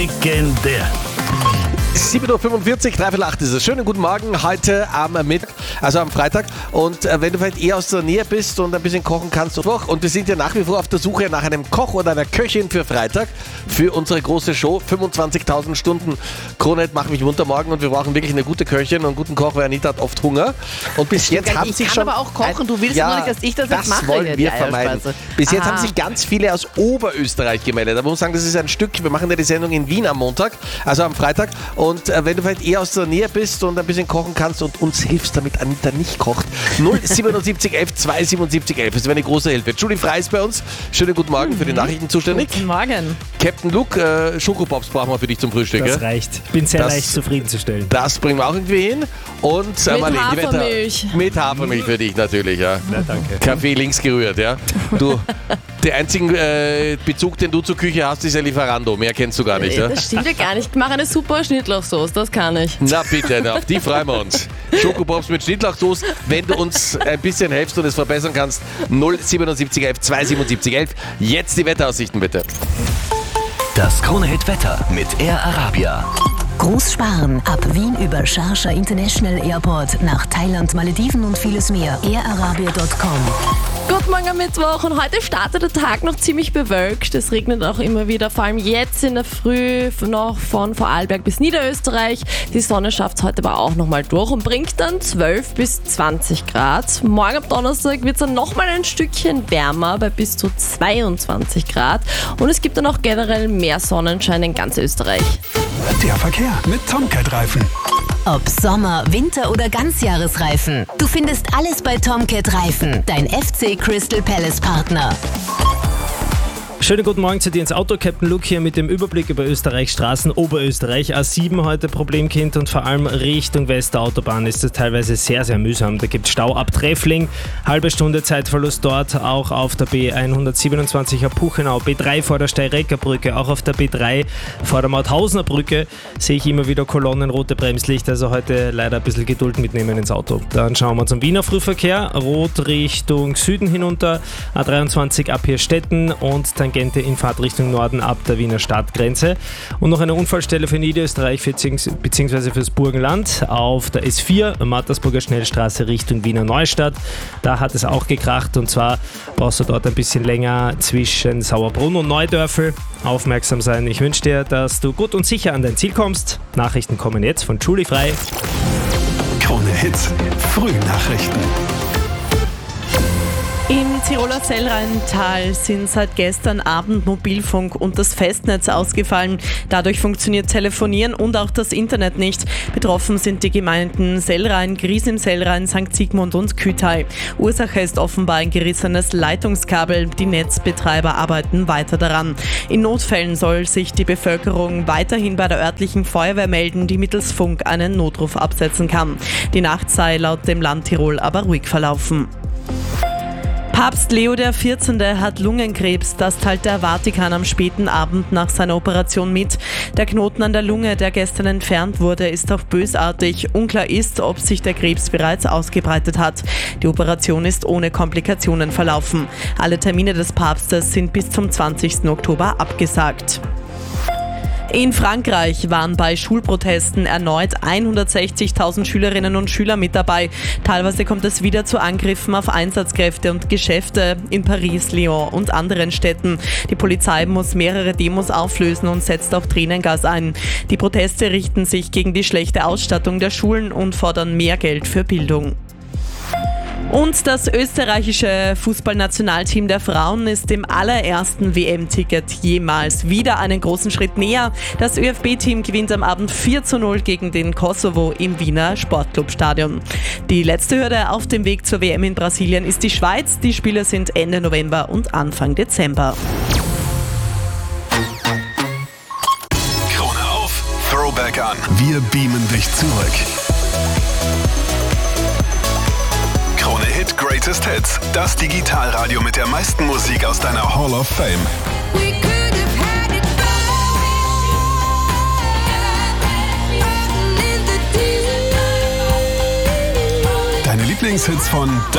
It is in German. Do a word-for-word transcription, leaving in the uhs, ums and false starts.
Legendär. sieben Uhr fünfundvierzig, dreiviertel acht ist es. Schönen guten Morgen heute am Mittag, also am Freitag. Und äh, wenn du vielleicht eher aus der Nähe bist und ein bisschen kochen kannst. Und wir sind ja nach wie vor auf der Suche nach einem Koch oder einer Köchin für Freitag, für unsere große Show. fünfundzwanzigtausend Stunden Krone Hit macht mich munter morgen und wir brauchen wirklich eine gute Köchin und einen guten Koch, weil Anita hat oft Hunger. Und bis jetzt haben sich ich schon... kann aber auch kochen, du willst ja, nur nicht, dass ich das, das jetzt mache. Das wollen hier, wir die vermeiden. Eierspeise. Bis jetzt Aha. haben sich ganz viele aus Oberösterreich gemeldet. Da muss man sagen, das ist ein Stück, wir machen ja die Sendung in Wien am Montag, also am Freitag. Und äh, wenn du vielleicht eher aus der Nähe bist und ein bisschen kochen kannst und uns hilfst, damit Anita nicht kocht, null siebenundsiebzig elf zweihundertsiebenundsiebzig elf, das wäre eine große Hilfe. Julie Frey ist bei uns. Schönen guten Morgen, für die Nachrichten zuständig. Guten Morgen. Captain Luke, äh, Schokopops brauchen wir für dich zum Frühstück. Das ja? reicht. Ich bin sehr Das- leicht zufriedenzustellen. Das bringen wir auch irgendwie hin. Und äh, Mit Marlene, die Wetter- Hafermilch. Mit Hafermilch für dich natürlich, ja. Na, danke. Kaffee links gerührt, ja. Du, der einzige äh, Bezug, den du zur Küche hast, ist ja Lieferando. Mehr kennst du gar nicht, ja? Das stimmt ja gar nicht. Ich mache eine super Schnittlauchsoße, das kann ich. Na bitte, na, auf die freuen wir uns. Schokopops mit Schnittlauchsoße, wenn du uns ein bisschen helfst und es verbessern kannst. null siebenundsiebzig elf zweihundertsiebenundsiebzig elf. Jetzt die Wetteraussichten bitte. Das Krone Hit Wetter mit Air Arabia. Großsparen. Ab Wien über Sharjah International Airport nach Thailand, Malediven und vieles mehr. air arabia punkt com. Guten Morgen am Mittwoch und heute startet der Tag noch ziemlich bewölkt. Es regnet auch immer wieder, vor allem jetzt in der Früh noch von Vorarlberg bis Niederösterreich. Die Sonne schafft es heute aber auch nochmal durch und bringt dann zwölf bis zwanzig Grad. Morgen am Donnerstag wird es dann nochmal ein Stückchen wärmer bei bis zu zweiundzwanzig Grad. Und es gibt dann auch generell mehr Sonnenschein in ganz Österreich. Der Verkehr mit Tomcat-Reifen. Ob Sommer, Winter oder Ganzjahresreifen. Du findest alles bei Tomcat Reifen, dein F C Crystal Palace Partner. Schönen guten Morgen zu dir ins Auto. Captain Luke hier mit dem Überblick über Österreichs Straßen. Oberösterreich, A sieben heute Problemkind und vor allem Richtung Westautobahn ist es teilweise sehr, sehr mühsam. Da gibt es Stau ab Treffling, halbe Stunde Zeitverlust dort, auch auf der B hundertsiebenundzwanzig ab Puchenau, B drei vor der Steirecker Brücke, auch auf der B drei vor der Mauthausener Brücke sehe ich immer wieder Kolonnen, rote Bremslicht, also heute leider ein bisschen Geduld mitnehmen ins Auto. Dann schauen wir zum Wiener Frühverkehr, rot Richtung Süden hinunter, A dreiundzwanzig ab Hirstetten und Tangente in Fahrtrichtung Norden ab der Wiener Stadtgrenze. Und noch eine Unfallstelle für Niederösterreich bzw. fürs Burgenland auf der S vier, Mattersburger Schnellstraße Richtung Wiener Neustadt. Da hat es auch gekracht und zwar brauchst du dort ein bisschen länger zwischen Sauerbrunn und Neudörfel. Aufmerksam sein. Ich wünsche dir, dass du gut und sicher an dein Ziel kommst. Nachrichten kommen jetzt von Julie Frey. Krone Hits. Frühnachrichten. Im Tiroler Sellrheintal sind seit gestern Abend Mobilfunk und das Festnetz ausgefallen. Dadurch funktioniert Telefonieren und auch das Internet nicht. Betroffen sind die Gemeinden Sellrhein, Gries im Sellrhein, Sankt Sigmund und Kütai. Ursache ist offenbar ein gerissenes Leitungskabel. Die Netzbetreiber arbeiten weiter daran. In Notfällen soll sich die Bevölkerung weiterhin bei der örtlichen Feuerwehr melden, die mittels Funk einen Notruf absetzen kann. Die Nacht sei laut dem Land Tirol aber ruhig verlaufen. Papst Leo der vierzehnte hat Lungenkrebs, das teilt der Vatikan am späten Abend nach seiner Operation mit. Der Knoten an der Lunge, der gestern entfernt wurde, ist auch bösartig. Unklar ist, ob sich der Krebs bereits ausgebreitet hat. Die Operation ist ohne Komplikationen verlaufen. Alle Termine des Papstes sind bis zum zwanzigsten Oktober abgesagt. In Frankreich waren bei Schulprotesten erneut hundertsechzigtausend Schülerinnen und Schüler mit dabei. Teilweise kommt es wieder zu Angriffen auf Einsatzkräfte und Geschäfte in Paris, Lyon und anderen Städten. Die Polizei muss mehrere Demos auflösen und setzt auch Tränengas ein. Die Proteste richten sich gegen die schlechte Ausstattung der Schulen und fordern mehr Geld für Bildung. Und das österreichische Fußballnationalteam der Frauen ist dem allerersten W M-Ticket jemals wieder einen großen Schritt näher. Das Ö F B-Team gewinnt am Abend vier zu null gegen den Kosovo im Wiener Sportclubstadion. Die letzte Hürde auf dem Weg zur W M in Brasilien ist die Schweiz. Die Spiele sind Ende November und Anfang Dezember. Krone auf. Throwback an. Wir beamen dich zurück. Krone Hit Greatest Hits. Das Digitalradio mit der meisten Musik aus deiner Hall of Fame. Deine Lieblingshits von